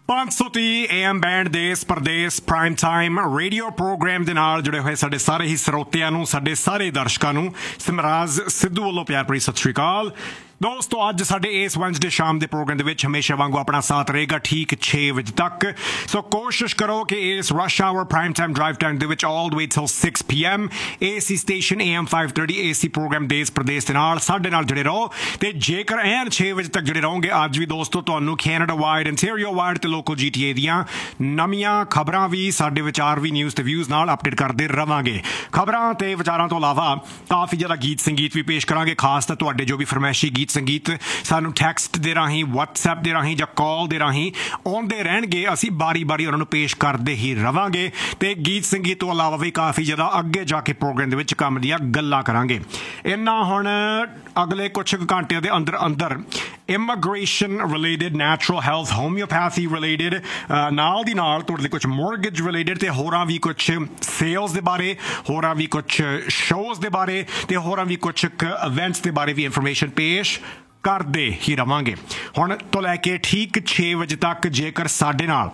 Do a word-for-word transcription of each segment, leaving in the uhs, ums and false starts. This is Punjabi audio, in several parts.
पाँच सौ तीह ए एम बैंड देश प्रदेश प्राइम टाइम रेडियो प्रोग्राम ਦੇ ਨਾਲ जुड़े हुए साडे सारे ही ਸਰੋਤਿਆਂ ਨੂੰ ਸਾਡੇ ਸਾਰੇ ਦਰਸ਼ਕਾਂ ਨੂੰ ਸਿਮਰਾਜ ਸਿੱਧੂ ਵੱਲੋਂ ਪਿਆਰ ਭਰੀ ਸਤਿ ਸ਼੍ਰੀ ਅਕਾਲ। ਦੋਸਤੋ ਅੱਜ ਸਾਡੇ ਇਸ ਵੈਂਸਡੇ ਸ਼ਾਮ ਦੇ ਪ੍ਰੋਗਰਾਮ ਦੇ ਵਿੱਚ ਹਮੇਸ਼ਾ ਵਾਂਗੂ ਆਪਣਾ ਸਾਥ ਰਹੇਗਾ ਠੀਕ ਛੇ ਵਜੇ ਤੱਕ। ਸੋ ਕੋਸ਼ਿਸ਼ ਕਰੋ ਕਿ ਇਸ rush hour prime time drive time ਦੇ ਵਿੱਚ ਆਲ ਦ ਵੇ till six P M AC station A M five thirty AC programme ਦੇਸ਼ ਪ੍ਰਦੇਸ਼ ਦੇ ਨਾਲ ਸਾਡੇ ਨਾਲ ਜੁੜੇ ਰਹੋ। ਤੇ ਜੇਕਰ ਐਨ ਛੇ ਵਜੇ ਤੱਕ ਜੁੜੇ ਰਹੋਗੇ ਅੱਜ ਵੀ ਦੋਸਤੋ ਤੁਹਾਨੂੰ ਕੈਨੇਡਾ ਵਾਈਡ ਇੰਟੀਰੀਅਰ ਵਾਈਡ ਤੇ ਲੋਕਲ ਜੀ ਟੀ ਏ ਦੀਆਂ ਨਵੀਆਂ ਖਬਰਾਂ ਵੀ ਸਾਡੇ ਵਿਚਾਰ ਵੀ ਨਿਊਜ਼ ਤੇ ਵਿਊਜ਼ ਨਾਲ ਅਪਡੇਟ ਕਰਦੇ ਰਵਾਂਗੇ। ਖਬਰਾਂ ਤੇ ਵਿਚਾਰਾਂ ਤੋਂ ਇਲਾਵਾ ਕਾਫੀ ਜ਼ਿਆਦਾ ਗੀਤ ਸੰਗੀਤ ਵੀ ਪੇਸ਼ ਕਰਾਂਗੇ, ਖਾਸ ਤਾਂ ਤੁਹਾਡੇ ਜੋ ਵੀ ਫਰਮਾਇਸ਼ੀ ਗੀਤ ਸੰਗੀਤ ਸਾਨੂੰ ਟੈਕਸਟ ਦੇ ਰਾਹੀਂ ਵਟਸਐਪ ਦੇ ਰਾਹੀਂ ਜਾਂ ਕਾਲ ਦੇ ਰਾਹੀਂ ਆਉਂਦੇ ਰਹਿਣਗੇ। ਅਸੀਂ ਬਾਰੀ ਬਾਰੀ ਉਹਨਾਂ ਨੂੰ ਪੇਸ਼ ਕਰਦੇ ਹੀ ਰਵਾਂਗੇ ਤੇ ਗੀਤ ਸੰਗੀਤ ਤੋਂ ਇਲਾਵਾ ਵੀ ਕਾਫੀ ਜ਼ਿਆਦਾ ਅੱਗੇ ਜਾ ਕੇ ਪ੍ਰੋਗਰਾਮ ਦੇ ਵਿੱਚ ਕੰਮ ਦੀਆਂ ਗੱਲਾਂ ਕਰਾਂਗੇ। ਇਹਨਾਂ ਹੁਣ ਅਗਲੇ ਕੁਝ ਘੰਟਿਆਂ ਦੇ ਅੰਦਰ ਅੰਦਰ immigration related, natural health, homeopathy related, ਨਾਲ ਦੀ ਨਾਲ ਤੁਹਾਡੇ ਲਈ ਕੁਝ ਮੋਰਗੇਜ ਰਿਲੇਟਡ ਤੇ ਹੋਰਾਂ ਵੀ ਕੁਝ ਸੇਲਸ ਦੇ ਬਾਰੇ, ਹੋਰਾਂ ਵੀ ਕੁਝ ਸ਼ੋਜ਼ ਦੇ ਬਾਰੇ ਤੇ ਹੋਰਾਂ ਵੀ ਕੁਝ ਇਵੈਂਟਸ ਦੇ ਬਾਰੇ ਵੀ ਇਨਫੋਰਮੇਸ਼ਨ ਪੇਸ਼ ਕਰਦੇ ਹੀ ਰਵਾਂਗੇ। ਹੁਣ ਤੋਂ ਲੈ ਕੇ ਠੀਕ ਛੇ ਵਜੇ ਤੱਕ ਜੇਕਰ ਸਾਡੇ ਨਾਲ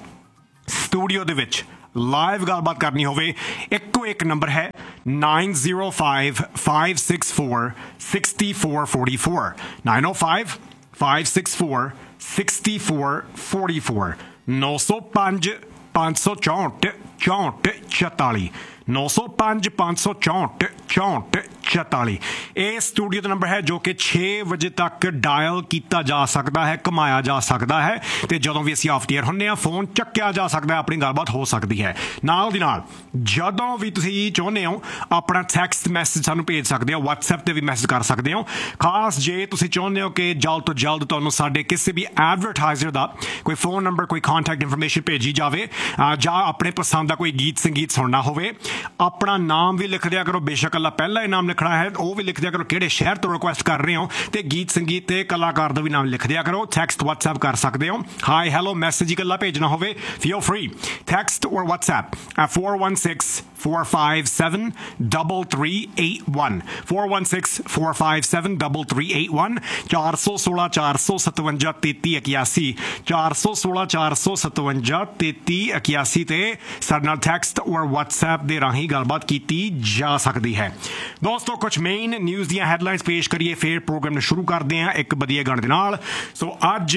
ਸਟੂਡੀਓ ਦੇ ਵਿੱਚ ਲਾਈਵ ਗੱਲਬਾਤ ਕਰਨੀ ਹੋਵੇ, ਇੱਕੋ ਇੱਕ ਨੰਬਰ ਹੈ nine zero five five six four six four four four nine zero five five six four six four four four ਨੌ ਸੌ ਪੰਜ ਪੰਜ ਸੌ ਚੌਂਹਠ ਚੌਂਹਠ ਚੁਤਾਲੀ ਨੌ ਸੌ ਪੰਜ ਪੰਜ ਸੌ ਚੌਂਹਠ ਚੌਂਹਠ ਚੁਤਾਲੀ ਇਹ ਸਟੂਡੀਓ ਦਾ ਨੰਬਰ ਹੈ ਜੋ ਕਿ ਛੇ ਵਜੇ ਤੱਕ ਡਾਇਲ ਕੀਤਾ ਜਾ ਸਕਦਾ ਹੈ, ਘੁਮਾਇਆ ਜਾ ਸਕਦਾ ਹੈ ਤੇ ਜਦੋਂ ਵੀ ਅਸੀਂ ਆਫ ਏਅਰ ਹੁੰਦੇ ਹਾਂ ਫੋਨ ਚੱਕਿਆ ਜਾ ਸਕਦਾ ਹੈ, ਆਪਣੀ ਗੱਲਬਾਤ ਹੋ ਸਕਦੀ ਹੈ। ਨਾਲ ਦੀ ਨਾਲ ਜਦੋਂ ਵੀ ਤੁਸੀਂ ਚਾਹੁੰਦੇ ਹੋ ਆਪਣਾ ਟੈਕਸਟ ਮੈਸੇਜ ਸਾਨੂੰ ਭੇਜ ਸਕਦੇ ਹੋ, ਵਟਸਐਪ ਤੇ ਵੀ ਮੈਸੇਜ ਕਰ ਸਕਦੇ ਹੋ। ਖਾਸ ਜੇ ਤੁਸੀਂ ਚਾਹੁੰਦੇ ਹੋ ਕਿ ਜਲਦ ਤੋਂ ਜਲਦ ਤੁਹਾਨੂੰ ਸਾਡੇ ਕਿਸੇ ਵੀ ਐਡਵਰਟਾਈਜ਼ਰ ਦਾ ਕੋਈ ਫੋਨ ਨੰਬਰ, ਕੋਈ ਕੰਟੈਕਟ ਇਨਫੋਰਮੇਸ਼ਨ ਭੇਜੀ ਜਾਵੇ ਜਾਂ ਆਪਣੇ ਪਸੰਦ ਦਾ ਕੋਈ ਗੀਤ ਸੰਗੀਤ ਸੁਣਨਾ ਹੋਵੇ, ਆਪਣਾ ਨਾਮ ਵੀ ਲਿਖ ਦਿਆ ਕਰੋ, ਬੇਸ਼ੱਕ ਅੱਲਾ ਪਹਿਲਾ ਹੀ ਨਾਮ ਲਿਖਣਾ ਹੈ ਉਹ ਵੀ ਲਿਖ ਦਿਆ ਕਰੋ, ਕਿਹੜੇ ਸ਼ਹਿਰ ਤੋਂ ਰਿਕੁਐਸਟ ਕਰ ਰਹੇ ਹੋ ਤੇ ਗੀਤ ਸੰਗੀਤ ਤੇ ਕਲਾਕਾਰ ਦਾ ਵੀ ਨਾਮ ਲਿਖ ਦਿਆ ਕਰੋ। ਟੈਕਸਟ ਵਟਸਐਪ ਕਰ ਸਕਦੇ ਹੋ, ਹਾਈ ਹੈਲੋ ਮੈਸੇਜ ਹੀ ਇਕੱਲਾ ਭੇਜਣਾ ਹੋਵੇ ਫੀਲ ਫਰੀ, ਟੈਕਸਟ ਔਰ WhatsApp at four one six four five seven three three eight one four one six four five seven three three eight one ਚਾਰ ਸੌ ਸੋਲਾਂ ਚਾਰ ਸੌ ਸਤਵੰਜਾ ਤੇਤੀ ਇਕਿਆਸੀ ਚਾਰ ਸੌ ਸੋਲਾਂ ਚਾਰ ਸੌ ਸਤਵੰਜਾ ਤੇਤੀ ਇਕਿਆਸੀ ਤੇ ਸਾਡੇ ਨਾਲ ਟੈਕਸਟ ਔਰ ਵਟਸਐਪ ਦੇ ਰਾਹੀਂ ਗੱਲਬਾਤ ਕੀਤੀ ਜਾ ਸਕਦੀ ਹੈ। ਦੋਸਤੋ ਕੁਝ ਮੇਨ ਨਿਊਜ਼ ਦੀਆਂ ਹੈਡਲਾਈਨਸ ਪੇਸ਼ ਕਰੀਏ, ਫਿਰ ਪ੍ਰੋਗਰਾਮ ਨੂੰ ਸ਼ੁਰੂ ਕਰਦੇ ਹਾਂ ਇੱਕ ਵਧੀਆ ਗਾਣੇ ਦੇ ਨਾਲ। ਸੋ ਅੱਜ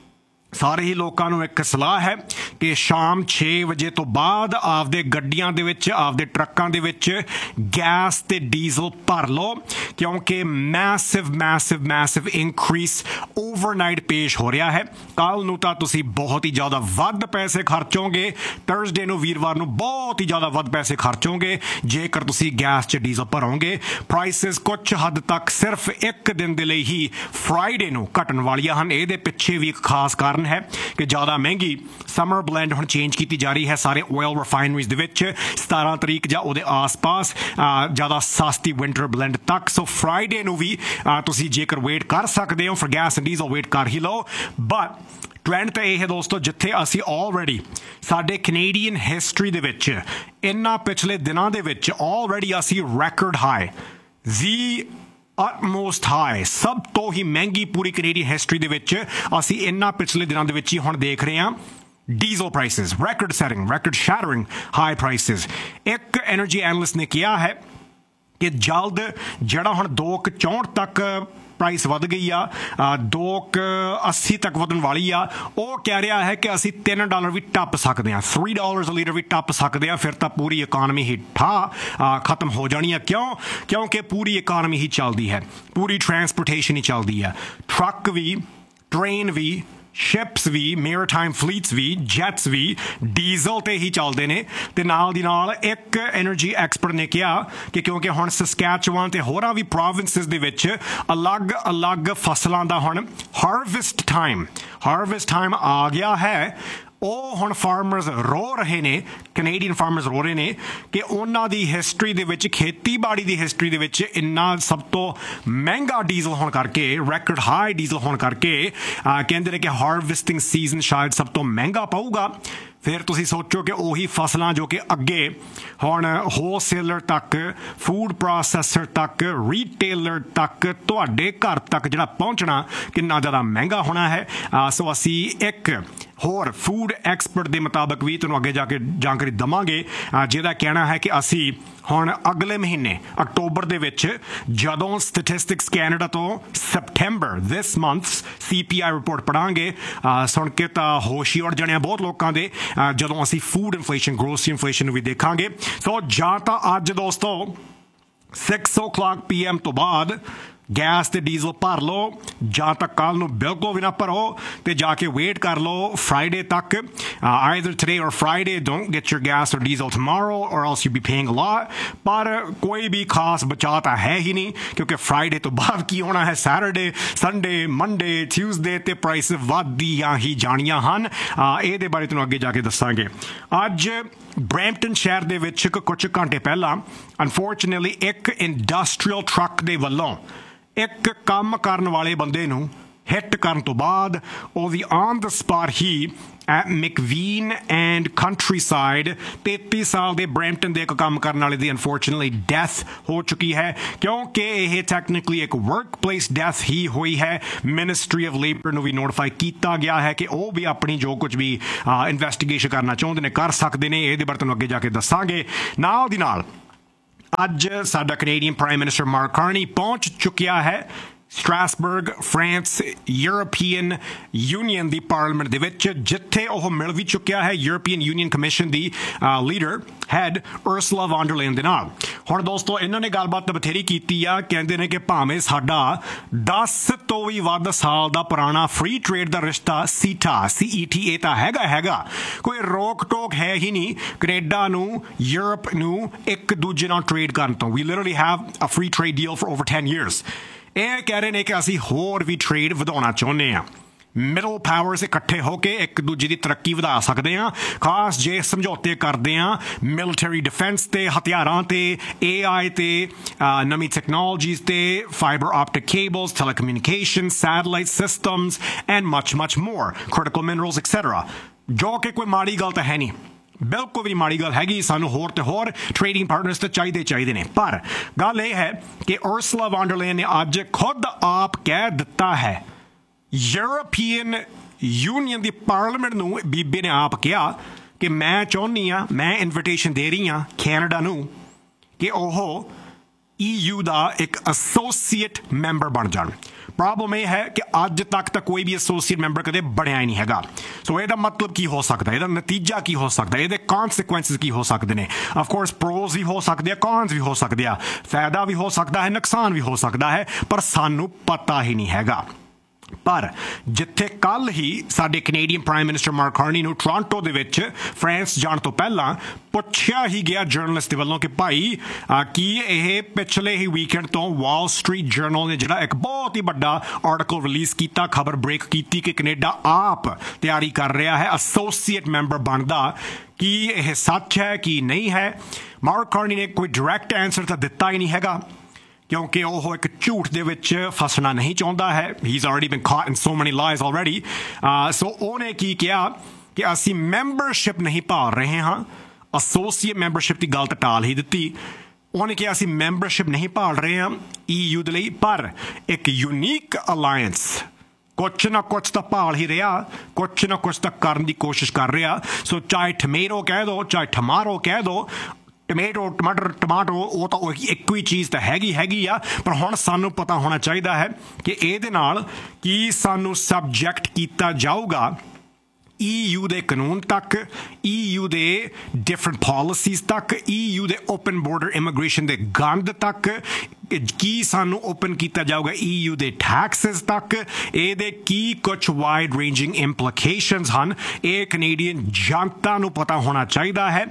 ਸਾਰੇ ਹੀ ਲੋਕਾਂ ਨੂੰ ਇੱਕ ਸਲਾਹ ਹੈ ਕਿ ਸ਼ਾਮ ਛੇ ਵਜੇ ਤੋਂ ਬਾਅਦ ਆਪਦੇ ਗੱਡੀਆਂ ਦੇ ਵਿੱਚ, ਆਪਦੇ ਟਰੱਕਾਂ ਦੇ ਵਿੱਚ ਗੈਸ ਤੇ ਡੀਜ਼ਲ ਭਰ ਲਓ, ਕਿਉਂਕਿ massive massive massive increase overnight ਪੇਸ਼ ਹੋ ਰਿਹਾ ਹੈ। ਕੱਲ ਨੂੰ ਤਾਂ ਤੁਸੀਂ ਬਹੁਤ ਹੀ ਜ਼ਿਆਦਾ ਵੱਧ ਪੈਸੇ ਖਰਚੋਗੇ, ਥਰਸਡੇ ਨੂੰ ਵੀਰਵਾਰ ਨੂੰ ਬਹੁਤ ਹੀ ਜ਼ਿਆਦਾ ਵੱਧ ਪੈਸੇ ਖਰਚੋਗੇ ਜੇਕਰ ਤੁਸੀਂ ਗੈਸ 'ਚ ਡੀਜ਼ਲ ਭਰੋਗੇ। ਪ੍ਰਾਈਸਿਸ ਕੁਝ ਹੱਦ ਤੱਕ ਸਿਰਫ ਇੱਕ ਦਿਨ ਦੇ ਲਈ ਹੀ ਫਰਾਈਡੇ ਨੂੰ ਘਟਣ ਵਾਲੀਆਂ ਹਨ। ਇਹਦੇ ਪਿੱਛੇ ਵੀ ਇੱਕ ਖਾਸ ਕਾਰਨ ਹੈ ਕਿ ਜ਼ਿਆਦਾ ਮਹਿੰਗੀ ਸਮਰ ਬਲੈਂਡ ਹੁਣ ਚੇਂਜ ਕੀਤੀ ਜਾ ਰਹੀ ਹੈ ਸਾਰੇ ਓਇਲ ਰਿਫਾਈਨਰੀਜ਼ ਦੇ ਵਿੱਚ ਸਤਾਰਾਂ ਤਰੀਕ ਜਾਂ ਉਹਦੇ ਆਸ-ਪਾਸ, ਜ਼ਿਆਦਾ ਸਸਤੀ ਵਿੰਟਰ ਬਲੈਂਡ ਤੱਕ। ਸੋ ਫਰਾਈਡੇ ਨੂੰ ਵੀ ਤੁਸੀਂ ਜੇਕਰ ਵੇਟ ਕਰ ਸਕਦੇ ਹੋ for gas and diesel wait ਕਰ ਹੀ ਲਓ। ਬਟ ਟ੍ਰੈਂਡ ਤਾਂ ਇਹ ਹੈ ਦੋਸਤੋ, ਜਿੱਥੇ ਅਸੀਂ ਆਲਰੇਡੀ ਸਾਡੇ ਕੈਨੇਡੀਅਨ ਹਿਸਟਰੀ ਦੇ ਵਿੱਚ ਇਹਨਾਂ ਪਿਛਲੇ ਦਿਨਾਂ ਦੇ ਵਿੱਚ ਆਲਰੇਡੀ ਅਸੀਂ ਰੈਕੋਰਡ ਹਾਈ ਦੀ utmost high, ਸਭ ਤੋਂ ਹੀ ਮਹਿੰਗੀ ਪੂਰੀ ਕੈਨੇਡੀਅਨ ਹਿਸਟਰੀ ਦੇ ਵਿੱਚ ਅਸੀਂ ਇਹਨਾਂ ਪਿਛਲੇ ਦਿਨਾਂ ਦੇ ਵਿੱਚ ਹੀ ਹੁਣ ਦੇਖ ਰਹੇ ਹਾਂ diesel prices record setting, record ਸ਼ੈਟਰਿੰਗ high prices. ਇੱਕ ਐਨਰਜੀ ਐਨਲਿਸਟ ਨੇ ਕਿਹਾ ਹੈ ਕਿ ਜਲਦ ਜਿਹੜਾ ਹੁਣ ਦੋ ਕੁ ਚੌਂਹਠ ਤੱਕ ਪ੍ਰਾਈਸ ਵੱਧ ਗਈ ਆ, ਦੋ ਕੁ ਅੱਸੀ ਤੱਕ ਵਧਣ ਵਾਲੀ ਆ, ਉਹ ਕਹਿ ਰਿਹਾ ਹੈ ਕਿ ਅਸੀਂ ਤਿੰਨ ਡਾਲਰ ਵੀ ਟੱਪ ਸਕਦੇ ਹਾਂ, ਥ੍ਰੀ ਡਾਲਰਸ ਲੀਟਰ ਵੀ ਟੱਪ ਸਕਦੇ ਹਾਂ। ਫਿਰ ਤਾਂ ਪੂਰੀ ਇਕਾਨਮੀ ਹੀ ਠਾ ਖਤਮ ਹੋ ਜਾਣੀ ਆ। ਕਿਉਂ? ਕਿਉਂਕਿ ਪੂਰੀ ਇਕਾਨਮੀ ਹੀ ਚੱਲਦੀ ਹੈ, ਪੂਰੀ ਟਰਾਂਸਪੋਰਟੇਸ਼ਨ ਹੀ ਚੱਲਦੀ ਹੈ, ਟਰੱਕ ਵੀ, ਟ੍ਰੇਨ ਵੀ, ਸ਼ਿਪਸ ਵੀ, ਮੇਰੀਟਾਈਮ ਫਲੀਟਸ ਵੀ, ਜੈਟਸ ਵੀ ਡੀਜ਼ਲ ਤੇ ਹੀ ਚੱਲਦੇ ਨੇ। ਤੇ ਨਾਲ ਦੀ ਨਾਲ ਇੱਕ ਐਨਰਜੀ ਐਕਸਪਰਟ ਨੇ ਕਿਹਾ ਕਿ ਕਿਉਂਕਿ ਹੁਣ ਸਸਕੈਚੁਆਨ ਤੇ ਹੋਰਾਂ ਵੀ ਪ੍ਰੋਵਿੰਸਿਸ ਦੇ ਵਿੱਚ ਅਲੱਗ-ਅਲੱਗ ਫਸਲਾਂ ਦਾ ਹੁਣ ਹਾਰਵੈਸਟ ਟਾਈਮ ਹਾਰਵੈਸਟ ਟਾਈਮ ਆ ਗਿਆ ਹੈ, ਉਹ ਹੁਣ ਫਾਰਮਰਸ ਰੋ ਰਹੇ ਨੇ, ਕੈਨੇਡੀਅਨ ਫਾਰਮਰਸ ਰੋ ਰਹੇ ਨੇ ਕਿ ਉਹਨਾਂ ਦੀ ਹਿਸਟਰੀ ਦੇ ਵਿੱਚ, ਖੇਤੀਬਾੜੀ ਦੀ ਹਿਸਟਰੀ ਦੇ ਵਿੱਚ ਇੰਨਾ ਸਭ ਤੋਂ ਮਹਿੰਗਾ ਡੀਜ਼ਲ ਹੋਣ ਕਰਕੇ, ਰੈਕੋਰਡ ਹਾਈ ਡੀਜ਼ਲ ਹੋਣ ਕਰਕੇ ਕਹਿੰਦੇ ਨੇ ਕਿ ਹਾਰਵੈਸਟਿੰਗ ਸੀਜ਼ਨ ਸ਼ਾਇਦ ਸਭ ਤੋਂ ਮਹਿੰਗਾ ਪਊਗਾ। ਫਿਰ ਤੁਸੀਂ ਸੋਚੋ ਕਿ ਉਹੀ ਫਸਲਾਂ ਜੋ ਕਿ ਅੱਗੇ ਹੁਣ ਹੋਲਸੇਲਰ ਤੱਕ, ਫੂਡ ਪ੍ਰੋਸੈਸਰ ਤੱਕ, ਰੀਟੇਲਰ ਤੱਕ, ਤੁਹਾਡੇ ਘਰ ਤੱਕ ਜਿਹੜਾ ਪਹੁੰਚਣਾ ਕਿੰਨਾ ਜ਼ਿਆਦਾ ਮਹਿੰਗਾ ਹੋਣਾ ਹੈ। ਸੋ ਅਸੀਂ ਇੱਕ ਹੋਰ ਫੂਡ ਐਕਸਪਰਟ ਦੇ ਮੁਤਾਬਕ ਵੀ ਤੁਹਾਨੂੰ ਅੱਗੇ ਜਾ ਕੇ ਜਾਣਕਾਰੀ ਦੇਵਾਂਗੇ, ਜਿਹਦਾ ਕਹਿਣਾ ਹੈ ਕਿ ਅਸੀਂ ਹੁਣ ਅਗਲੇ ਮਹੀਨੇ ਅਕਤੂਬਰ ਦੇ ਵਿੱਚ ਜਦੋਂ ਸਟੈਟਿਸਟਿਕਸ ਕੈਨੇਡਾ ਤੋਂ ਸੈਪਟੈਂਬਰ ਦਿਸ ਮੰਥਸ ਸੀ ਪੀ ਆਈ ਰਿਪੋਰਟ ਪੜਾਂਗੇ, ਸੁਣ ਕੇ ਤਾਂ ਹੋਸ਼ ਹੀ ਉੱਡ ਜਾਣੇ ਬਹੁਤ ਲੋਕਾਂ ਦੇ, ਜਦੋਂ ਅਸੀਂ ਫੂਡ ਇਨਫਲੇਸ਼ਨ ਗਰੋਸਰੀ ਇਨਫਲੇਸ਼ਨ ਨੂੰ ਵੀ ਦੇਖਾਂਗੇ। ਸੋ ਜਾਂ ਤਾਂ ਅੱਜ ਦੋਸਤੋ ਸਿਕਸ ਓ ਕਲਾਕ ਪੀ ਐਮ ਤੋਂ ਬਾਅਦ ਗੈਸ ਤੇ ਡੀਜ਼ਲ ਭਰ ਲਓ, ਜਾਂ ਤਾਂ ਕੱਲ ਨੂੰ ਬਿਲਕੁਲ ਵੀ ਨਾ ਭਰੋ ਤੇ ਜਾ ਕੇ ਵੇਟ ਕਰ ਲਓ ਫਰਾਈਡੇ ਤੱਕ, ਆਈਦਰ ਟੁਡੇ ਔਰ Friday. Don't get your gas ਔਰ ਡੀਜ਼ਲ ਟੁਮਾਰੋ ਔਰ ਐਲਸ ਯੂ ਬੀ ਪੇਇੰਗ ਅ ਲੋਟ। ਪਰ ਕੋਈ ਵੀ ਖਾਸ ਬਚਾਅ ਤਾਂ ਹੈ ਹੀ ਨਹੀਂ, ਕਿਉਂਕਿ ਫਰਾਈਡੇ ਤੋਂ ਬਾਅਦ ਕੀ ਹੋਣਾ ਹੈ, ਸੈਟਰਡੇ ਸੰਡੇ ਮੰਡੇ ਟਿਊਜ਼ਡੇ ਤੇ ਪ੍ਰਾਈਸ ਵੱਧਦੀਆਂ ਹੀ ਜਾਣੀਆਂ ਹਨ। ਇਹਦੇ ਬਾਰੇ ਤੁਹਾਨੂੰ ਅੱਗੇ ਜਾ ਕੇ ਦੱਸਾਂਗੇ। ਅੱਜ ਬਰੈਂਪਟਨ ਸ਼ਹਿਰ ਦੇ ਵਿੱਚ ਕੁਝ ਘੰਟੇ ਪਹਿਲਾਂ ਅਨਫੋਰਚੂਨੇਟਲੀ ਇੱਕ ਇੰਡਸਟਰੀਅਲ ਟਰੱਕ ਦੇ ਵੱਲੋਂ ਇੱਕ ਕੰਮ ਕਰਨ ਵਾਲੇ ਬੰਦੇ ਨੂੰ ਹਿੱਟ ਕਰਨ ਤੋਂ ਬਾਅਦ ਉਹਦੀ on the spot he at ਮੈਕਵੀਨ and countryside ਤੇਤੀ ਸਾਲ ਦੇ ਬਰੈਂਪਟਨ ਦੇ ਇੱਕ ਕੰਮ ਕਰਨ ਵਾਲੇ ਦੀ ਅਨਫੋਰਚੂਨੇਟਲੀ ਡੈਥ ਹੋ ਚੁੱਕੀ ਹੈ, ਕਿਉਂਕਿ ਇਹ ਟੈਕਨੀਕਲੀ ਇੱਕ ਵਰਕ ਪਲੇਸ ਡੈਥ ਹੀ ਹੋਈ ਹੈ। ਮਿਨਿਸਟਰੀ ਆਫ ਲੇਬਰ ਨੂੰ ਵੀ ਨੋਟੀਫਾਈ ਕੀਤਾ ਗਿਆ ਹੈ ਕਿ ਉਹ ਵੀ ਆਪਣੀ ਜੋ ਕੁਝ ਵੀ ਇਨਵੈਸਟੀਗੇਸ਼ਨ ਕਰਨਾ ਚਾਹੁੰਦੇ ਨੇ ਕਰ ਸਕਦੇ ਨੇ। ਇਹਦੇ ਬਾਰੇ ਤੁਹਾਨੂੰ ਅੱਗੇ ਜਾ ਕੇ ਦੱਸਾਂਗੇ। ਨਾਲ ਦੀ ਨਾਲ ਅੱਜ ਸਾਡਾ Canadian prime minister mark Carney ਪਹੁੰਚ ਚੁੱਕਿਆ ਹੈ ਸਟ੍ਰਾਸਬਰਗ, ਫਰਾਂਸ, ਯੂਰਪੀਅਨ ਯੂਨੀਅਨ ਦੀ ਪਾਰਲੀਮੈਂਟ ਦੇ ਵਿੱਚ, ਜਿੱਥੇ ਉਹ ਮਿਲ ਵੀ ਚੁੱਕਿਆ ਹੈ ਯੂਰਪੀਅਨ ਯੂਨੀਅਨ ਕਮਿਸ਼ਨ ਦੀ ਲੀਡਰ ਹੈਡ ਉਰਸੁਲਾ ਵੌਨ ਡਰ ਲੇਨ ਦੇ ਨਾਲ। ਹੁਣ ਦੋਸਤੋ ਇਹਨਾਂ ਨੇ ਗੱਲਬਾਤ ਬਥੇਰੀ ਕੀਤੀ ਆ, ਕਹਿੰਦੇ ਨੇ ਕਿ ਭਾਵੇਂ ਸਾਡਾ ਦਸ ਤੋਂ ਵੀ ਵੱਧ ਸਾਲ ਦਾ ਪੁਰਾਣਾ ਫ੍ਰੀ ਟ੍ਰੇਡ ਦਾ ਰਿਸ਼ਤਾ ਸੀਟਾ ਸੀ ਈ ਟੀ ਏ ਤਾਂ ਹੈਗਾ ਹੈਗਾ ਕੋਈ ਰੋਕ ਟੋਕ ਹੈ ਹੀ ਨਹੀਂ ਕੈਨੇਡਾ ਨੂੰ ਯੂਰਪ ਨੂੰ ਇੱਕ ਦੂਜੇ ਨਾਲ ਟ੍ਰੇਡ ਕਰਨ ਤੋਂ। ਵੀ literally have a free trade deal for over ten years. ਇਹ ਕਹਿ ਰਹੇ ਨੇ ਕਿ ਅਸੀਂ ਹੋਰ ਵੀ ਟ੍ਰੇਡ ਵਧਾਉਣਾ ਚਾਹੁੰਦੇ ਹਾਂ। ਮਿਡਲ ਪਾਵਰਸ ਇਕੱਠੇ ਹੋ ਕੇ ਇੱਕ ਦੂਜੇ ਦੀ ਤਰੱਕੀ ਵਧਾ ਸਕਦੇ ਹਾਂ, ਖਾਸ ਜੇ ਸਮਝੌਤੇ ਕਰਦੇ ਹਾਂ ਮਿਲਟਰੀ ਡਿਫੈਂਸ ਤੇ, ਹਥਿਆਰਾਂ ਤੇ, ਏ ਆਈ ਤੇ, ਨਵੀਂ ਟੈਕਨੋਲੋਜੀਜ਼ ਤੇ, fibre optic cables, telecommunication, satellite systems and much much more, critical minerals etcetera, ਜੋ ਕਿ ਕੋਈ ਮਾੜੀ ਗੱਲ ਤਾਂ ਹੈ ਨਹੀਂ, ਬਿਲਕੁਲ ਵੀ ਮਾੜੀ ਗੱਲ ਹੈਗੀ। ਸਾਨੂੰ ਹੋਰ ਤੇ ਹੋਰ ਟ੍ਰੇਡਿੰਗ ਪਾਰਟਨਰਸ ਤਾਂ ਚਾਹੀਦੇ ਚਾਹੀਦੇ ਨੇ। ਪਰ ਗੱਲ ਇਹ ਹੈ ਕਿ ਉਰਸੁਲਾ ਵੌਨ ਡਰ ਲੇਨ ਨੇ ਅੱਜ ਖੁਦ ਆਪ ਕਹਿ ਦਿੱਤਾ ਹੈ, ਯੂਰਪੀਅਨ ਯੂਨੀਅਨ ਦੀ ਪਾਰਲੀਮੈਂਟ ਨੂੰ ਬੀਬੀ ਨੇ ਆਪ ਕਿਹਾ ਕਿ ਮੈਂ ਚਾਹੁੰਦੀ ਹਾਂ, ਮੈਂ ਇਨਵੀਟੇਸ਼ਨ ਦੇ ਰਹੀ ਹਾਂ ਕੈਨੇਡਾ ਨੂੰ ਕਿ ਉਹ ਈ ਯੂ ਦਾ ਇੱਕ ਐਸੋਸੀਏਟ ਮੈਂਬਰ ਬਣ ਜਾਣ। ਪ੍ਰੋਬਲਮ ਇਹ ਹੈ ਕਿ ਅੱਜ ਤੱਕ ਤਾਂ ਕੋਈ ਵੀ ਐਸੋਸੀਏਟ ਮੈਂਬਰ ਕਦੇ ਬਣਿਆ ਹੀ ਨਹੀਂ ਹੈਗਾ। ਸੋ ਇਹਦਾ ਮਤਲਬ ਕੀ ਹੋ ਸਕਦਾ, ਇਹਦਾ ਨਤੀਜਾ ਕੀ ਹੋ ਸਕਦਾ, ਇਹਦੇ ਕੌਨਸੀਕੁਐਂਸਿਸ ਕੀ ਹੋ ਸਕਦੇ ਨੇ। ਆਫਕੋਰਸ ਪ੍ਰੋਜ਼ ਵੀ ਹੋ ਸਕਦੇ ਆ, ਕੌਨਸ ਵੀ ਹੋ ਸਕਦੇ ਆ, ਫਾਇਦਾ ਵੀ ਹੋ ਸਕਦਾ ਹੈ, ਨੁਕਸਾਨ ਵੀ ਹੋ ਸਕਦਾ ਹੈ, ਪਰ ਸਾਨੂੰ ਪਤਾ ਹੀ ਨਹੀਂ ਹੈਗਾ। ਪਰ ਜਿੱਥੇ ਕੱਲ ਹੀ ਸਾਡੇ Canadian prime minister mark Carney ਨੂੰ ਟੋਰਾਂਟੋ ਦੇ ਵਿੱਚ ਫਰਾਂਸ ਜਾਣ ਤੋਂ ਪਹਿਲਾਂ ਪੁੱਛਿਆ ਹੀ ਗਿਆ ਜਰਨਲਿਸਟ ਦੇ ਵੱਲੋਂ ਕਿ ਭਾਈ ਕੀ ਇਹ ਪਿਛਲੇ ਹੀ ਵੀਕਐਂਡ ਤੋਂ ਵਾਲ ਸਟਰੀਟ ਜਰਨਲ ਨੇ ਜਿਹੜਾ ਇੱਕ ਬਹੁਤ ਹੀ ਵੱਡਾ ਆਰਟੀਕਲ ਰਿਲੀਜ਼ ਕੀਤਾ, ਖਬਰ ਬ੍ਰੇਕ ਕੀਤੀ ਕਿ ਕੈਨੇਡਾ ਆਪ ਤਿਆਰੀ ਕਰ ਰਿਹਾ ਹੈ ਐਸੋਸੀਏਟ ਮੈਂਬਰ ਬਣਨ ਦਾ, ਕੀ ਇਹ ਸੱਚ ਹੈ ਕੀ ਨਹੀਂ ਹੈ। ਮਾਰਕ ਕਾਰਨੀ ਨੇ ਕੋਈ ਡਾਇਰੈਕਟ ਆਨਸਰ ਤਾਂ ਦਿੱਤਾ ਹੀ ਨਹੀਂ ਹੈਗਾ, ਕਿਉਂਕਿ ਉਹ ਇੱਕ ਝੂਠ ਦੇ ਵਿੱਚ ਫਸਣਾ ਨਹੀਂ ਚਾਹੁੰਦਾ ਹੈ। ਹੀ ਇਜ਼ ਆਲਰੇਡੀ ਬੀਨ ਕਾਟ ਇਨ ਸੋ ਮੈਨੀ ਲਾਈਜ਼ ਆਲਰੇਡੀ। ਸੋ ਉਹਨੇ ਕੀ ਕਿਹਾ ਕਿ ਅਸੀਂ ਮੈਂਬਰਸ਼ਿਪ ਨਹੀਂ ਭਾਲ ਰਹੇ ਹਾਂ, ਐਸੋਸੀਏਟ ਮੈਂਬਰਸ਼ਿਪ ਦੀ ਗੱਲ ਤਾਂ ਟਾਲ ਹੀ ਦਿੱਤੀ। ਉਹਨੇ ਕਿਹਾ ਅਸੀਂ ਮੈਂਬਰਸ਼ਿਪ ਨਹੀਂ ਭਾਲ ਰਹੇ ਹਾਂ ਈ ਯੂ ਦੇ ਲਈ, ਪਰ ਇੱਕ ਯੂਨੀਕ ਅਲਾਇੰਸ ਕੁਛ ਨਾ ਕੁਛ ਤਾਂ ਭਾਲ ਹੀ ਰਿਹਾ, ਕੁਛ ਨਾ ਕੁਛ ਤਾਂ ਕਰਨ ਦੀ ਕੋਸ਼ਿਸ਼ ਕਰ ਰਿਹਾ। ਸੋ ਚਾਹੇ ਟਮੇਟੋ ਕਹਿ ਦਿਓ, ਚਾਹੇ ਟਮਾਟੋ ਕਹਿ ਦਿਓ, ਟਮੇਟੋ ਟਮਾਟਰ ਟਮਾਟੋ ਉਹ ਤਾਂ ਉਹੀ ਇੱਕੋ ਹੀ ਚੀਜ਼ ਤਾਂ ਹੈਗੀ ਹੈਗੀ ਆ। ਪਰ ਹੁਣ ਸਾਨੂੰ ਪਤਾ ਹੋਣਾ ਚਾਹੀਦਾ ਹੈ ਕਿ ਇਹਦੇ ਨਾਲ ਕੀ ਸਾਨੂੰ ਸਬਜੈਕਟ ਕੀਤਾ ਜਾਊਗਾ ਈ ਯੂ ਦੇ ਕਾਨੂੰਨ ਤੱਕ, ਈ ਯੂ ਦੇ ਡਿਫਰੈਂਟ ਪਾਲਿਸੀਜ਼ ਤੱਕ, ਈ ਯੂ ਦੇ ਓਪਨ ਬੋਰਡਰ ਇਮੀਗ੍ਰੇਸ਼ਨ ਦੇ ਗੰਦ ਤੱਕ, ਕੀ ਸਾਨੂੰ ਓਪਨ ਕੀਤਾ ਜਾਊਗਾ ਈ ਯੂ ਦੇ ਟੈਕਸਿਸ ਤੱਕ, ਇਹਦੇ ਕੀ ਕੁਛ ਵਾਈਡ ਰੇਂਜਿੰਗ ਇੰਪਲੀਕੇਸ਼ਨਸ ਹਨ। ਇਹ ਕੈਨੇਡੀਅਨ ਜਨਤਾ ਨੂੰ ਪਤਾ ਹੋਣਾ ਚਾਹੀਦਾ ਹੈ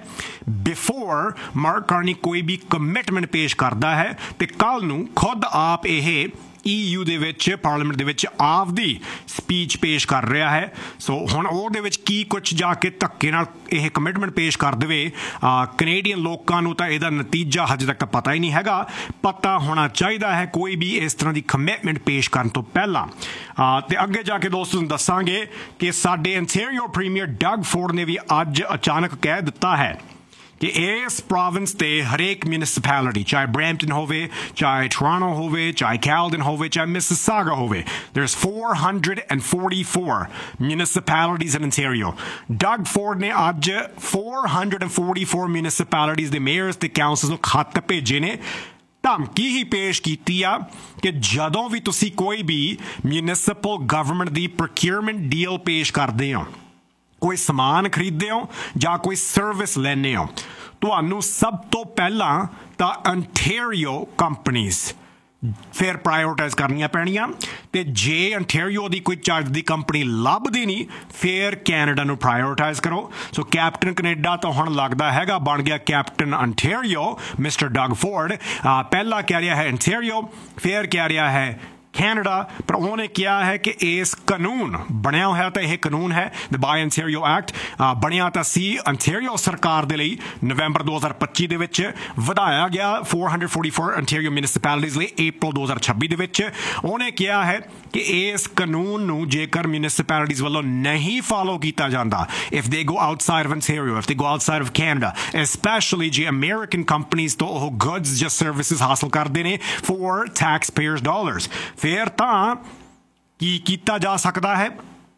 ਬਿਫੋਰ ਮਾਰਕ ਕਾਰਨੀ ਕੋਈ ਵੀ ਕਮਿਟਮੈਂਟ ਪੇਸ਼ ਕਰਦਾ ਹੈ ਤੇ ਕੱਲ ਨੂੰ ਖੁਦ ਆਪ ਇਹ ਈ ਯੂ ਦੇ ਵਿੱਚ ਪਾਰਲੀਮੈਂਟ ਦੇ ਵਿੱਚ ਆਪਦੀ ਸਪੀਚ ਪੇਸ਼ ਕਰ ਰਿਹਾ ਹੈ। ਸੋ ਹੁਣ ਉਹਦੇ ਵਿੱਚ ਕੀ ਕੁਛ ਜਾ ਕੇ ਧੱਕੇ ਨਾਲ ਇਹ ਕਮਿਟਮੈਂਟ ਪੇਸ਼ ਕਰ ਦੇਵੇ, ਕੈਨੇਡੀਅਨ ਲੋਕਾਂ ਨੂੰ ਤਾਂ ਇਹਦਾ ਨਤੀਜਾ ਹਜੇ ਤੱਕ ਪਤਾ ਹੀ ਨਹੀਂ ਹੈਗਾ। ਪਤਾ ਹੋਣਾ ਚਾਹੀਦਾ ਹੈ ਕੋਈ ਵੀ ਇਸ ਤਰ੍ਹਾਂ ਦੀ ਕਮਿਟਮੈਂਟ ਪੇਸ਼ ਕਰਨ ਤੋਂ ਪਹਿਲਾਂ। ਤੇ ਅੱਗੇ ਜਾ ਕੇ ਦੋਸਤੋ ਨੂੰ ਦੱਸਾਂਗੇ ਕਿ ਸਾਡੇ ਇੰਟੀਰੀਅਰ ਪ੍ਰੀਮੀਅਰ ਡਗ ਫੋਰਡ ਨੇ ਵੀ ਅੱਜ ਅਚਾਨਕ ਕਹਿ ਦਿੱਤਾ ਹੈ कि इस प्रोविंस ते हरेक म्यूनिसिपैलिटी चाहे ब्रैम्पटन होवे चाहे टोरंटो होवे चाहे कैल्डन होवे चाहे मिसिसागा होवे there's four hundred forty-four municipalities in Ontario. Doug Ford ने आज four hundred forty-four municipalities ਦੇ mayors ਤੇ councils ਨੂੰ ਖੱਤ ਭੇਜੇ ਨੇ ਧਮਕੀ ਹੀ ਪੇਸ਼ ਕੀਤੀ ਆ ਕਿ ਜਦੋਂ ਵੀ ਤੁਸੀਂ ਕੋਈ ਵੀ ਮਿਊਨਿਸਪਲ ਗਵਰਨਮੈਂਟ ਦੀ ਪ੍ਰੋਕਿਊਰਮੈਂਟ ਡੀਲ ਪੇਸ਼ ਕਰਦੇ ਹੋ ਕੋਈ ਸਮਾਨ ਖਰੀਦਦੇ ਹੋ ਜਾਂ ਕੋਈ ਸਰਵਿਸ ਲੈਂਦੇ ਹੋ ਤੁਹਾਨੂੰ ਸਭ ਤੋਂ ਪਹਿਲਾਂ ਤਾਂ ਅੰਟੈਰੀਓ ਕੰਪਨੀਜ਼ ਫਿਰ ਪ੍ਰਾਇਓਰਟਾਈਜ਼ ਕਰਨੀਆਂ ਪੈਣੀਆਂ ਤੇ ਜੇ ਅੰਟੈਰੀਓ ਦੀ ਕੋਈ ਚੱਜ ਦੀ ਕੰਪਨੀ ਲੱਭਦੀ ਨਹੀਂ ਫਿਰ ਕੈਨੇਡਾ ਨੂੰ ਪ੍ਰਾਇਓਰਟਾਈਜ਼ ਕਰੋ ਸੋ ਕੈਪਟਨ ਕੈਨੇਡਾ ਤਾਂ ਹੁਣ ਲੱਗਦਾ ਹੈਗਾ ਬਣ ਗਿਆ captain Ontario mister Doug Ford ਪਹਿਲਾਂ ਕਹਿ ਰਿਹਾ ਹੈ ਅੰਟੈਰੀਓ ਫਿਰ ਕਹਿ ਰਿਹਾ ਹੈ Canada, ਪਰ ਉਹਨੇ ਕਿਹਾ ਹੈ ਕਿ ਇਸ ਕਾਨੂੰਨ ਬਣਿਆ ਹੋਇਆ ਤਾਂ ਇਹ ਕਾਨੂੰਨ ਹੈ ਦ ਬਾਈ ਅੰਟੈਰੀਓ ਐਕਟ ਬਣਿਆ ਤਾਂ ਸੀ ਅੰਟੈਰੀਓ ਸਰਕਾਰ ਦੇ ਲਈ ਨਵੰਬਰ ਦੋ ਹਜ਼ਾਰ ਪੱਚੀ ਦੇ ਵਿੱਚ ਵਧਾਇਆ ਗਿਆ four hundred forty-four Ontario municipalities ਲਈ ਅਪ੍ਰੈਲ ਦੋ ਹਜ਼ਾਰ ਛੱਬੀ ਦੇ ਵਿੱਚ ਉਹਨੇ ਕਿਹਾ ਹੈ ਕਿ ਇਸ ਕਾਨੂੰਨ ਨੂੰ ਜੇਕਰ ਮਿਊਨਿਸਪੈਲਿਟੀਜ਼ ਵੱਲੋਂ ਨਹੀਂ ਫਾਲੋ ਕੀਤਾ ਜਾਂਦਾ if they go outside of Ontario if they go outside of Canada especially ਜੇ American companies ਤੋਂ ਉਹ goods ਜਾਂ services ਹਾਸਲ ਕਰਦੇ ਨੇ for taxpayers dollars ਫਿਰ ਤਾਂ ਕੀ ਕੀਤਾ ਜਾ ਸਕਦਾ ਹੈ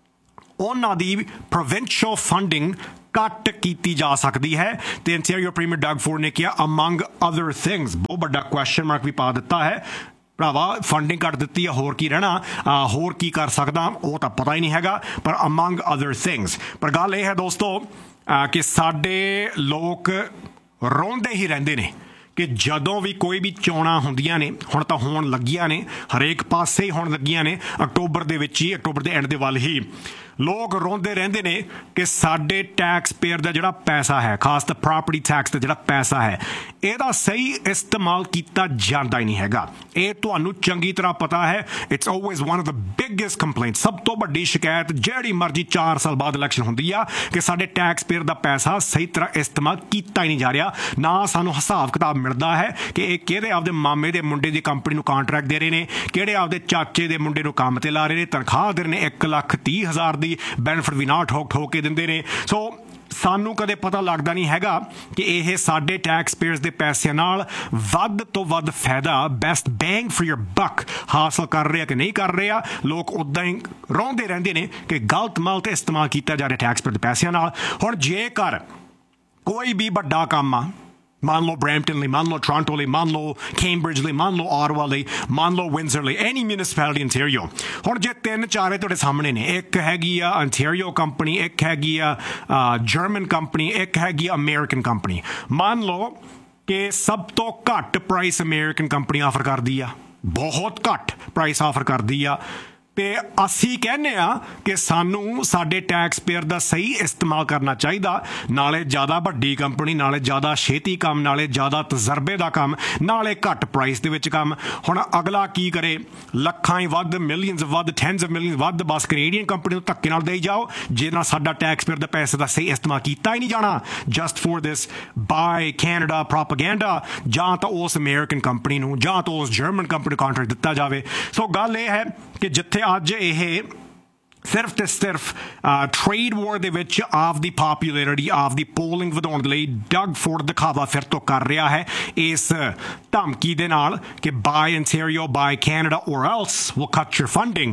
ਉਹਨਾਂ ਦੀ ਪ੍ਰੋਵਿੰਸ਼ੀਅਲ ਫੰਡਿੰਗ ਘੱਟ ਕੀਤੀ ਜਾ ਸਕਦੀ ਹੈ ਤੇ ਇੰਟੀਰੀਅਰ ਪ੍ਰੀਮੀਅਰ ਡਗ ਫੋਰਡ ਨੇ ਕਿਹਾ ਅਮੰਗ ਅਦਰ ਥਿੰਗਸ ਬਹੁਤ ਵੱਡਾ ਕੁਐਸਚਨ ਮਾਰਕ ਵੀ ਪਾ ਦਿੱਤਾ ਹੈ ਭਰਾਵਾ ਫੰਡਿੰਗ ਕੱਟ ਦਿੱਤੀ ਆ ਹੋਰ ਕੀ ਰਹਿਣਾ ਹੋਰ ਕੀ ਕਰ ਸਕਦਾ ਉਹ ਤਾਂ ਪਤਾ ਹੀ ਨਹੀਂ ਹੈਗਾ ਪਰ ਅਮੰਗ ਅਦਰ ਥਿੰਗਸ ਪਰ ਗੱਲ ਇਹ ਹੈ ਦੋਸਤੋ ਕਿ ਸਾਡੇ ਲੋਕ ਰੋਂਦੇ ਹੀ ਰਹਿੰਦੇ ਨੇ ਕਿ ਜਦੋਂ ਵੀ ਕੋਈ ਵੀ ਚੋਣਾਂ ਹੁੰਦੀਆਂ ਨੇ ਹੁਣ ਤਾਂ ਹੋਣ ਲੱਗੀਆਂ ਨੇ ਹਰੇਕ ਪਾਸੇ ਹੀ ਹੋਣ ਲੱਗੀਆਂ ਨੇ ਅਕਤੂਬਰ ਦੇ ਵਿੱਚ ਹੀ ਅਕਤੂਬਰ ਦੇ ਐਂਡ ਦੇ ਵੱਲ ਹੀ ਲੋਕ ਰੋਂਦੇ ਰਹਿੰਦੇ ਨੇ ਕਿ ਸਾਡੇ ਟੈਕਸ ਪੇਅਰ ਦਾ ਜਿਹੜਾ ਪੈਸਾ ਹੈ ਖਾਸ ਤਾਂ ਪ੍ਰਾਪਰਟੀ ਟੈਕਸ ਦਾ ਜਿਹੜਾ ਪੈਸਾ ਹੈ ਇਹਦਾ ਸਹੀ ਇਸਤੇਮਾਲ ਕੀਤਾ ਜਾਂਦਾ ਹੀ ਨਹੀਂ ਹੈਗਾ ਇਹ ਤੁਹਾਨੂੰ ਚੰਗੀ ਤਰ੍ਹਾਂ ਪਤਾ ਹੈ it's always one of the biggest complaint ਸਭ ਤੋਂ ਵੱਡੀ ਸ਼ਿਕਾਇਤ ਜਿਹੜੀ ਮਰਜ਼ੀ ਚਾਰ ਸਾਲ ਬਾਅਦ ਇਲੈਕਸ਼ਨ ਹੁੰਦੀ ਆ ਕਿ ਸਾਡੇ ਟੈਕਸ ਪੇਅਰ ਦਾ ਪੈਸਾ ਸਹੀ ਤਰ੍ਹਾਂ ਇਸਤੇਮਾਲ ਕੀਤਾ ਹੀ ਨਹੀਂ ਜਾ ਰਿਹਾ ਨਾ ਸਾਨੂੰ ਹਿਸਾਬ ਕਿਤਾਬ ਮਿਲਦਾ ਹੈ ਕਿ ਇਹ ਕਿਹੜੇ ਆਪਦੇ ਮਾਮੇ ਦੇ ਮੁੰਡੇ ਦੀ ਕੰਪਨੀ ਨੂੰ ਕਾਂਟਰੈਕਟ ਦੇ ਰਹੇ ਨੇ ਕਿਹੜੇ ਆਪਦੇ ਚਾਚੇ ਦੇ ਮੁੰਡੇ ਨੂੰ ਕੰਮ ਤੇ ਲਾ ਰਹੇ ਨੇ ਤਨਖਾਹ ਦੇ ਰਹੇ ਨੇ ਇੱਕ ਲੱਖ ਤੀਹ ਹਜ਼ਾਰ ਬੈਨੀਫਿਟ ਵੀ ਨਾ ਠੋਕ ਠੋਕ ਕੇ ਦਿੰਦੇ ਨੇ ਸੋ ਸਾਨੂੰ ਕਦੇ ਪਤਾ ਲੱਗਦਾ ਨਹੀਂ ਹੈਗਾ ਕਿ ਇਹ ਸਾਡੇ ਟੈਕਸ ਪੇਅਰਸ ਦੇ ਪੈਸਿਆਂ ਨਾਲ ਵੱਧ ਤੋਂ ਵੱਧ ਫਾਇਦਾ ਬੈਸਟ ਬੈਂਗ ਫॉर ਯਰ ਬਕ ਹਾਸਲ ਕਰ ਰਿਹਾ ਕਿ ਨਹੀਂ ਕਰ ਰਿਹਾ ਲੋਕ ਉਦਾਂ ਹੀ ਰੋਂਦੇ ਰਹਿੰਦੇ ਨੇ ਕਿ ਗਲਤ ਮਲਤ ਇਸਤੇਮਾਲ ਕੀਤਾ ਜਾ ਰਿਹਾ ਟੈਕਸ ਪੇਅਰ ਦੇ ਪੈਸਿਆਂ ਨਾਲ ਹੁਣ ਜੇਕਰ ਕੋਈ ਵੀ ਵੱਡਾ ਕੰਮ ਆ ਮੰਨ ਲਓ ਬਰੈਂਪਟਨ ਲਈ ਮੰਨ ਲਓ ਟੋਰਾਂਟੋ ਲਈ ਮੰਨ ਲਓ ਕੈਂਬਰਿਜ ਲਈ ਮੰਨ ਲਓ ਆਟਵਾ ਲਈ ਮੰਨ ਲਓ ਵਿੰਜ਼ਰ ਲਈ ਐਨੀ ਮਿਊਨਿਸਪੈਲਿਟੀ ਅੰਟੈਰੀਓ ਹੁਣ ਜੇ ਤਿੰਨ ਚਾਰੇ ਤੁਹਾਡੇ ਸਾਹਮਣੇ ਨੇ ਇੱਕ ਹੈਗੀ ਆ ਅੰਟੈਰੀਓ ਕੰਪਨੀ ਇੱਕ ਹੈਗੀ ਆ ਜਰਮਨ ਕੰਪਨੀ ਇੱਕ ਹੈਗੀ ਆ ਅਮਰੀਕਨ ਕੰਪਨੀ ਮੰਨ ਲਓ ਕਿ ਸਭ ਤੋਂ ਘੱਟ ਪ੍ਰਾਈਸ ਅਮਰੀਕਨ ਕੰਪਨੀ ਆਫਰ ਕਰਦੀ ਆ ਬਹੁਤ ਘੱਟ ਪ੍ਰਾਈਸ ਆਫਰ ਕਰਦੀ ਆ ਤੇ ਅਸੀਂ ਕਹਿੰਦੇ ਆ ਕਿ ਸਾਨੂੰ ਸਾਡੇ ਟੈਕਸ ਪੇਅਰ ਦਾ ਸਹੀ ਇਸਤੇਮਾਲ ਕਰਨਾ ਚਾਹੀਦਾ ਨਾਲੇ ਜ਼ਿਆਦਾ ਵੱਡੀ ਕੰਪਨੀ ਨਾਲੇ ਜ਼ਿਆਦਾ ਛੇਤੀ ਕੰਮ ਨਾਲੇ ਜ਼ਿਆਦਾ ਤਜਰਬੇ ਦਾ ਕੰਮ ਨਾਲੇ ਘੱਟ ਪ੍ਰਾਈਸ ਦੇ ਵਿੱਚ ਕੰਮ ਹੁਣ ਅਗਲਾ ਕੀ ਕਰੇ ਲੱਖਾਂ ਹੀ ਵੱਧ ਮਿਲੀਅਨਸ ਵੱਧ ਟੈਨਸ ਆਫ ਮਿਲੀਅਨਸ ਵੱਧ ਬਸ ਕੈਨੇਡੀਅਨ ਕੰਪਨੀ ਨੂੰ ਧੱਕੇ ਨਾਲ ਦੇਈ ਜਾਓ ਜਿਹਦੇ ਨਾਲ ਸਾਡਾ ਟੈਕਸ ਪੇਅਰ ਦਾ ਪੈਸੇ ਦਾ ਸਹੀ ਇਸਤੇਮਾਲ ਕੀਤਾ ਹੀ ਨਹੀਂ ਜਾਣਾ just for this by Canada propaganda ਜਾਂ ਤਾਂ ਉਸ ਅਮਰੀਕਨ ਕੰਪਨੀ ਨੂੰ ਜਾਂ ਤਾਂ ਉਸ ਜਰਮਨ ਕੰਪਨੀ ਨੂੰ ਕਾਂਟਰੈਕਟ ਦਿੱਤਾ ਜਾਵੇ ਸੋ ਗੱਲ ਇਹ ਹੈ ਕਿ ਜਿੱਥੇ ਅੱਜ ਇਹ ਸਿਰਫ ਤੇ ਸਿਰਫ ਟ੍ਰੇਡ ਵਾਰ ਦੇ ਵਿੱਚ of the popularity of the polling ਵਧਾਉਣ ਦੇ ਲਈ ਡਗ ਫੋਰਡ ਦਿਖਾਵਾ ਫਿਰ ਤੋਂ ਕਰ ਰਿਹਾ ਹੈ ਇਸ ਧਮਕੀ ਦੇ ਨਾਲ ਕਿ ਬਾਈ ਅੰਟੈਰੀਓ ਬਾਈ ਕੈਨੇਡਾ ਔਰ ਐਲਸ ਵਿਲ ਕੱਟ ਯੂਰ ਫੰਡਿੰਗ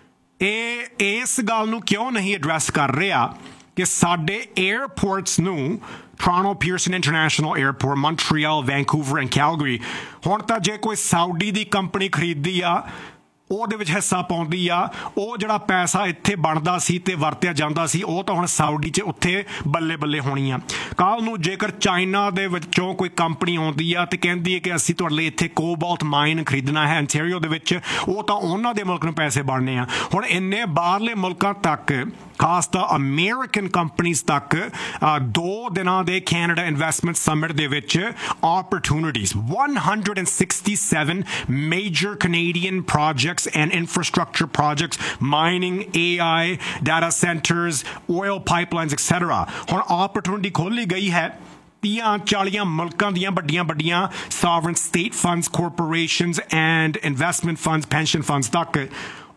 ਇਹ ਇਸ ਗੱਲ ਨੂੰ ਕਿਉਂ ਨਹੀਂ ਐਡਰੈਸ ਕਰ ਰਿਹਾ ਕਿ ਸਾਡੇ ਏਅਰਪੋਰਟਸ ਨੂੰ Toronto Pearson international airport Montreal Vancouver and Calgary ਹੁਣ ਤਾਂ ਜੇ ਕੋਈ ਸਾਊਡੀ ਦੀ ਕੰਪਨੀ ਖਰੀਦਦੀ ਆ ਉਹਦੇ ਵਿੱਚ ਹਿੱਸਾ ਪਾਉਂਦੀ ਆ ਉਹ ਜਿਹੜਾ ਪੈਸਾ ਇੱਥੇ ਬਣਦਾ ਸੀ ਤੇ ਵਰਤਿਆ ਜਾਂਦਾ ਸੀ ਉਹ ਤਾਂ ਹੁਣ ਸਾਊਡੀ 'ਚ ਉੱਥੇ ਬੱਲੇ ਬੱਲੇ ਹੋਣੀ ਆ ਕੱਲ੍ਹ ਨੂੰ ਜੇਕਰ ਚਾਈਨਾ ਦੇ ਵਿੱਚੋਂ ਕੋਈ ਕੰਪਨੀ ਆਉਂਦੀ ਆ ਤੇ ਕਹਿੰਦੀ ਹੈ ਕਿ ਅਸੀਂ ਤੁਹਾਡੇ ਲਈ ਇੱਥੇ ਕੋਬਾਲਟ ਮਾਈਨ ਖਰੀਦਣਾ ਹੈ ਅੰਟੈਰੀਓ ਦੇ ਵਿੱਚ ਉਹ ਤਾਂ ਉਹਨਾਂ ਦੇ ਮੁਲਕ ਨੂੰ ਪੈਸੇ ਬਣਨੇ ਆ ਹੁਣ ਇੰਨੇ ਬਾਹਰਲੇ ਮੁਲਕਾਂ ਤੱਕ ਖਾਸ ਤਾਂ ਅਮਰੀਕਨ ਕੰਪਨੀਜ਼ ਤੱਕ ਦੋ ਦਿਨਾਂ ਦੇ ਕੈਨੇਡਾ ਇਨਵੈਸਟਮੈਂਟ ਸਮਿਟ ਦੇ ਵਿੱਚ opportunities one hundred sixty-seven major Canadian projects and infrastructure projects mining A I data centers oil pipelines et cetera ਹੁਣ opportunity ਖੋਲ੍ਹੀ ਗਈ ਹੈ ਤੀਹਾਂ ਚਾਲੀਆਂ ਮੁਲਕਾਂ ਦੀਆਂ ਵੱਡੀਆਂ ਵੱਡੀਆਂ sovereign state funds corporations and investment funds pension funds ਤੱਕ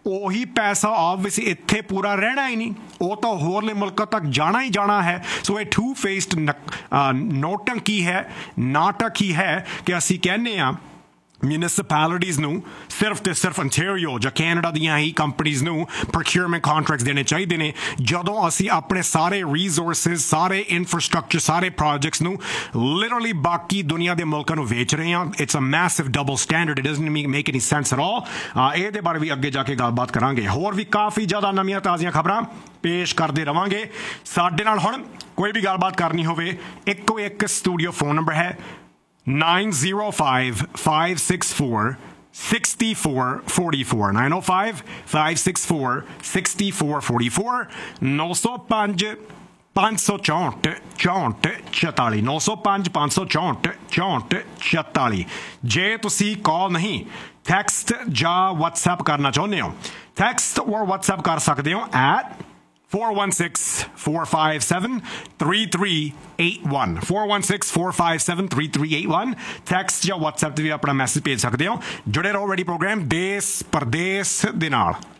ਉਹੀ ਪੈਸਾ ਆਬਵੀਅਸਲੀ ਇੱਥੇ ਪੂਰਾ ਰਹਿਣਾ ਹੀ ਨਹੀਂ, ਉਹ ਤਾਂ ਹੋਰਲੇ ਮੁਲਕਾਂ ਤੱਕ ਜਾਣਾ ਹੀ ਜਾਣਾ ਹੈ। ਸੋ ਇਹ ਟੂ ਫੇਸਡ ਨੋਟੰਕੀ ਹੈ, ਨਾਟਕ ਹੀ ਹੈ ਕਿ ਅਸੀਂ ਕਹਿੰਦੇ ਹਾਂ ਮਿਊਨਿਸਪੈਲਿਟੀਜ਼ ਨੂੰ ਸਿਰਫ ਤੇ ਸਿਰਫ ਅੰਟੈਰੀਓ ਜਾਂ ਕੈਨੇਡਾ ਦੀਆਂ ਹੀ ਕੰਪਨੀਜ਼ ਨੂੰ ਪ੍ਰੋਕਿਊਰਮੈਂਟ ਕੰਟਰੈਕਟਸ ਦੇਣੇ ਚਾਹੀਦੇ ਨੇ, ਜਦੋਂ ਅਸੀਂ ਆਪਣੇ ਸਾਰੇ ਰਿਸੋਰਸਿਸ, ਸਾਰੇ ਇਨਫਰਾਸਟ੍ਰਕਚਰ, ਸਾਰੇ ਪ੍ਰੋਜੈਕਟਸ ਨੂੰ ਲਿਟਰਲੀ ਬਾਕੀ ਦੁਨੀਆ ਦੇ ਮੁਲਕਾਂ ਨੂੰ ਵੇਚ ਰਹੇ ਹਾਂ। It's a massive double standard, it doesn't make any sense at all. ਇਹਦੇ ਬਾਰੇ ਵੀ ਅੱਗੇ ਜਾ ਕੇ ਗੱਲਬਾਤ ਕਰਾਂਗੇ। ਹੋਰ ਵੀ ਕਾਫੀ ਜ਼ਿਆਦਾ ਨਵੀਆਂ ਤਾਜ਼ੀਆਂ ਖਬਰਾਂ ਪੇਸ਼ ਕਰਦੇ ਰਵਾਂਗੇ। ਸਾਡੇ ਨਾਲ ਹੁਣ ਕੋਈ ਵੀ ਗੱਲਬਾਤ ਕਰਨੀ ਹੋਵੇ, ਇੱਕੋ ਇੱਕ ਸਟੂਡੀਓ ਫੋਨ ਨੰਬਰ ਹੈ nine zero five, five six four, six four four four, nine zero five, five six four, six four four four, nine zero five, five six four, four four four, nine zero five, five six four, four four four। ਜੇ ਤੁਸੀਂ ਕਾਲ ਨਹੀਂ ਟੈਕਸਟ ਜਾਂ WhatsApp ਕਰਨਾ ਚਾਹੁੰਦੇ ਹੋ, ਟੈਕਸਟ or WhatsApp ਕਰ ਸਕਦੇ ਹੋ at four one six, four five seven, three three eight one, four one six, four five seven, three three eight one। Text ਜਾਂ WhatsApp ਤੇ ਵੀ ਆਪਣਾ ਮੈਸੇਜ ਭੇਜ ਸਕਦੇ ਹੋ। ਜੁੜੇ ਰਹੋ ਰੇਡੀਓ ਪ੍ਰੋਗਰਾਮ ਦੇਸ ਪਰਦੇਸ ਦੇ ਨਾਲ।